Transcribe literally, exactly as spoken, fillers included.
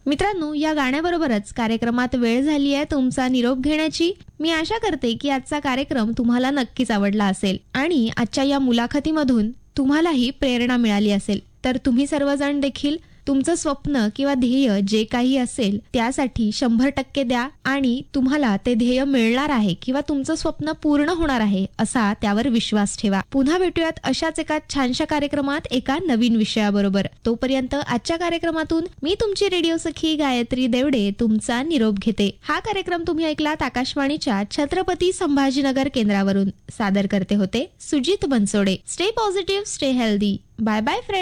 मित्रांनो, या गाण्याबरोबरच कार्यक्रमात वेळ झाली आहे तुमचा निरोप घेण्याची. मी आशा करते की आजचा कार्यक्रम तुम्हाला नक्कीच आवडला असेल आणि आजच्या या मुलाखतीमधून तुम्हालाही प्रेरणा मिळाली असेल. तर तुम्ही सर्वजण देखील तुमचं स्वप्न किंवा ध्येय जे काही असेल त्यासाठी शंभर टक्के द्या आणि तुम्हाला ते ध्येय मिळणार आहे किंवा तुमचं स्वप्न पूर्ण होणार आहे असा त्यावर विश्वास ठेवा. पुन्हा भेटूयात अशाच एका छानशा कार्यक्रमात एका नवीन विषयाबरोबर. तोपर्यंत आजच्या कार्यक्रमातून मी तुमची रेडिओ सखी गायत्री देवडे तुमचा निरोप घेते. हा कार्यक्रम तुम्ही ऐकलात आकाशवाणीच्या छत्रपती संभाजीनगर केंद्रावरून. सादर करते होते Sujit Bansode. Stay positive, stay healthy. Bye bye friends.